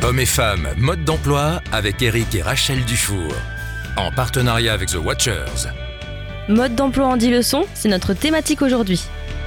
Hommes et femmes, mode d'emploi avec Eric et Rachel Dufour. En partenariat avec The Watchers. Mode d'emploi en 10 leçons, c'est notre thématique aujourd'hui.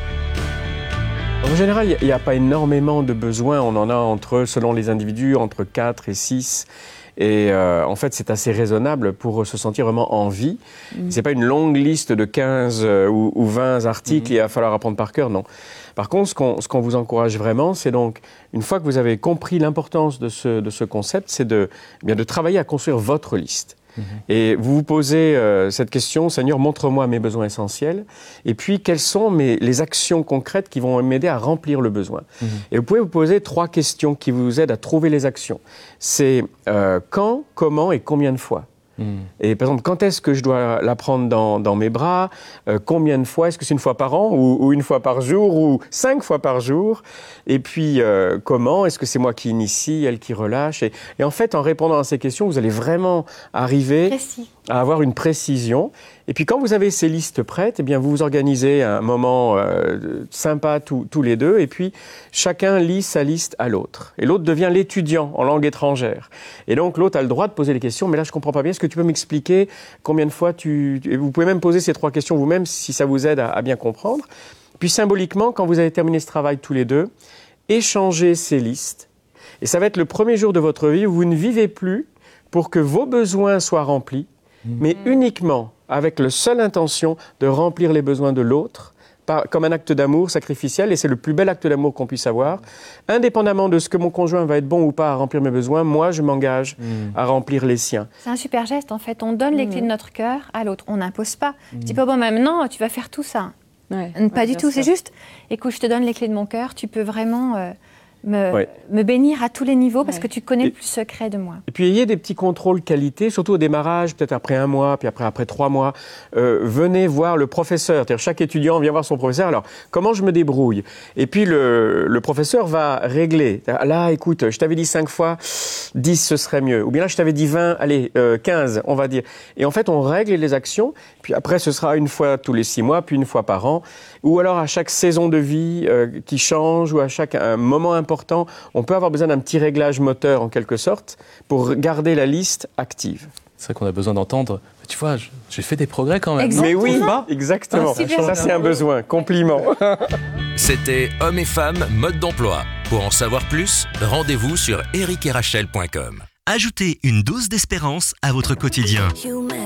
En général, il n'y a pas énormément de besoins. On en a selon les individus, entre 4 et 6. Et en fait, c'est assez raisonnable pour se sentir vraiment en vie. C'est pas une longue liste de 15 ou 20 articles, il va falloir apprendre par cœur, non. Par contre, ce qu'on vous encourage vraiment, c'est donc, une fois que vous avez compris l'importance de ce concept, c'est de travailler à construire votre liste. Et vous vous posez cette question, Seigneur, montre-moi mes besoins essentiels, et puis quelles sont les actions concrètes qui vont m'aider à remplir le besoin. Et vous pouvez vous poser 3 questions qui vous aident à trouver les actions. C'est quand, comment et combien de fois. Et par exemple, quand est-ce que je dois la prendre dans mes bras, combien de fois, est-ce que c'est une fois par an ou une fois par jour ou 5 fois par jour, et puis comment, est-ce que c'est moi qui initie, elle qui relâche, et en fait, en répondant à ces questions, vous allez vraiment arriver à avoir une précision. Et puis quand vous avez ces listes prêtes, eh bien vous vous organisez un moment sympa tous les deux, et puis chacun lit sa liste à l'autre. Et l'autre devient l'étudiant en langue étrangère. Et donc l'autre a le droit de poser les questions, mais là je comprends pas bien, est-ce que tu peux m'expliquer combien de fois et vous pouvez même poser ces 3 questions vous-même si ça vous aide à bien comprendre. Puis symboliquement, quand vous avez terminé ce travail tous les deux, échangez ces listes. Et ça va être le premier jour de votre vie où vous ne vivez plus pour que vos besoins soient remplis, mais uniquement avec la seule intention de remplir les besoins de l'autre, comme un acte d'amour sacrificiel, et c'est le plus bel acte d'amour qu'on puisse avoir. Indépendamment de ce que mon conjoint va être bon ou pas à remplir mes besoins, moi, je m'engage à remplir les siens. C'est un super geste, en fait. On donne les clés de notre cœur à l'autre. On n'impose pas. Je dis pas, bon, maintenant, tu vas faire tout ça. Pas du tout. C'est juste, écoute, je te donne les clés de mon cœur. Tu peux vraiment me bénir à tous les niveaux parce que tu connais le plus secret de moi. Et puis, ayez des petits contrôles qualité, surtout au démarrage, peut-être après 1 mois, puis après 3 mois. Venez voir le professeur. C'est-à-dire, chaque étudiant vient voir son professeur. Alors, comment je me débrouille? Et puis, le professeur va régler. Là, écoute, je t'avais dit 5 fois, 10, ce serait mieux. Ou bien là, je t'avais dit 20, allez, 15, on va dire. Et en fait, on règle les actions. Puis après, ce sera une fois tous les 6 mois, puis une fois par an. Ou alors, à chaque saison de vie qui change, ou à chaque moment important, on peut avoir besoin d'un petit réglage moteur, en quelque sorte, pour garder la liste active. C'est vrai qu'on a besoin d'entendre. Tu vois, j'ai fait des progrès quand même. Exactement. Mais oui, exactement. Ça, c'est un besoin. Compliment. C'était Hommes et femmes, mode d'emploi. Pour en savoir plus, rendez-vous sur ericetRachel.com. Ajoutez une dose d'espérance à votre quotidien.